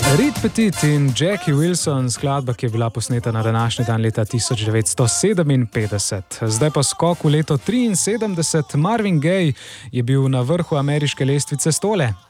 Reed Petit in Jackie Wilson, skladba, ki je bila posneta na današnji dan leta 1957. Zdaj pa skok v leto 1973. Marvin Gaye je bil na vrhu ameriške lestvice 100.